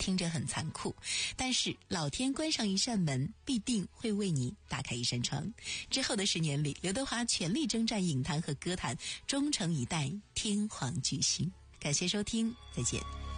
听着很残酷，但是老天关上一扇门，必定会为你打开一扇窗。之后的10年里，刘德华全力征战影坛和歌坛，终成一代天皇巨星。感谢收听，再见。